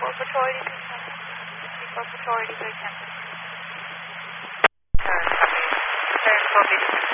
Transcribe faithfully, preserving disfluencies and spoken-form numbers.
four Patrol eighty-three Center. three four Patrol eighty-three Center. Turn, copy. Turn four eighty-three.